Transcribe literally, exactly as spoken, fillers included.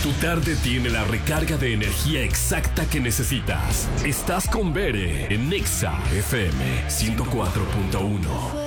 Tu tarde tiene la recarga de energía exacta que necesitas. Estás con Bere en Nexa F M ciento cuatro punto uno.